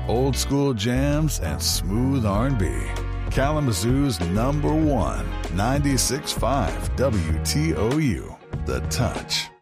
old school jams, and smooth R&B. Kalamazoo's #1, 96.5 WTOU, The Touch.